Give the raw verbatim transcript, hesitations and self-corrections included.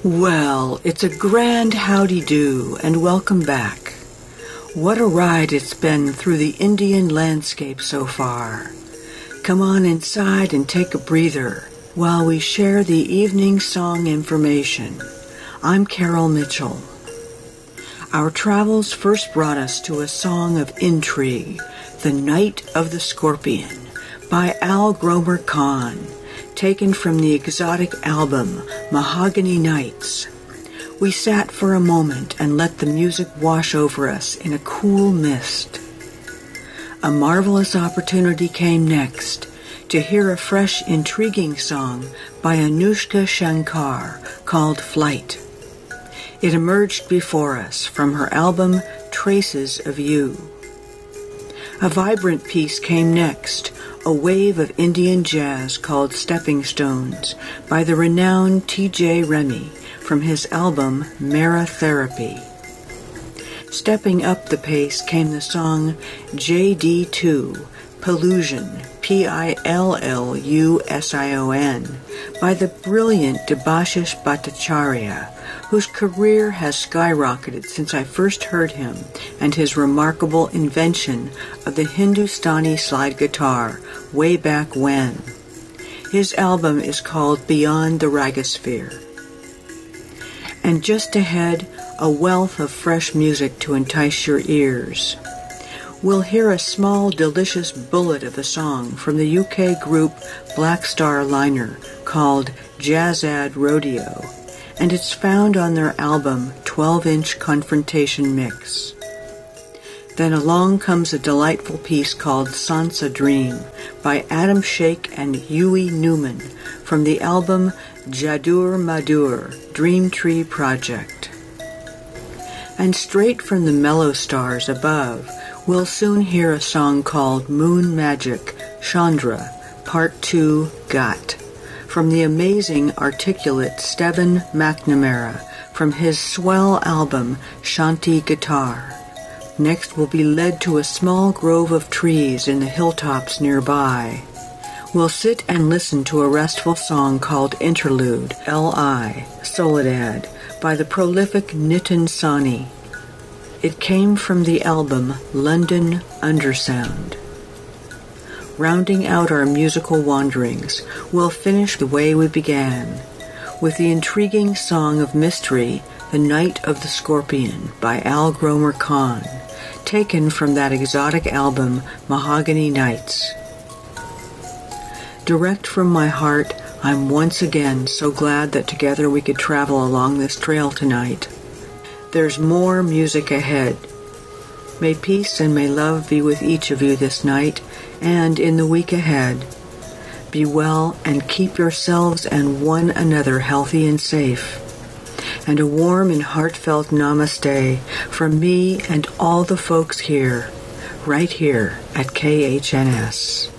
Well, it's a grand howdy-do and welcome back. What a ride it's been through the Indian landscape so far. Come on inside and take a breather while we share the evening song information. I'm Carol Mitchell. Our travels first brought us to a song of intrigue, The Night of the Scorpion, by Al Gromer Khan, taken from the exotic album Mahogany Nights. We sat for a moment and let the music wash over us in a cool mist. A marvelous opportunity came next to hear a fresh, intriguing song by Anushka Shankar called Flight. It emerged before us from her album Traces of You. A vibrant piece came next, a wave of Indian jazz called Stepping Stones by the renowned T J Remy from his album Mara Therapy. Stepping up the pace came the song J D two, Pillusion, P I L L U S I O N, by the brilliant Debashish Bhattacharya, whose career has skyrocketed since I first heard him and his remarkable invention of the Hindustani slide guitar way back when. His album is called Beyond the Ragasphere. And just ahead, a wealth of fresh music to entice your ears. We'll hear a small, delicious bullet of a song from the U K group Black Star Liner called Jazzad Rodeo, and it's found on their album twelve-inch Confrontation Mix. Then along comes a delightful piece called Sansa Dream by Adam Sheikh and Huey Newman from the album Jadur Madur, Dream Tree Project. And straight from the mellow stars above, we'll soon hear a song called Moon Magic, Chandra, Part two, Gat, from the amazing articulate Steven McNamara from his swell album Shanti Guitar. Next we'll be led to a small grove of trees in the hilltops nearby. We'll sit and listen to a restful song called Interlude, L I, Soledad, by the prolific Nitin Sawhney. It came from the album London Undersound. Rounding out our musical wanderings, we'll finish the way we began, with the intriguing song of mystery, The Night of the Scorpion, by Al Gromer Khan, taken from that exotic album Mahogany Nights. Direct from my heart, I'm once again so glad that together we could travel along this trail tonight. There's more music ahead. May peace and may love be with each of you this night and in the week ahead. Be well and keep yourselves and one another healthy and safe. And a warm and heartfelt namaste from me and all the folks here, right here at K H N S.